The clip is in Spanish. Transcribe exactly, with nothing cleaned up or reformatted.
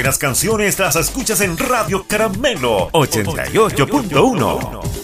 buenas canciones las escuchas en Radio Caramelo ochenta y ocho punto uno.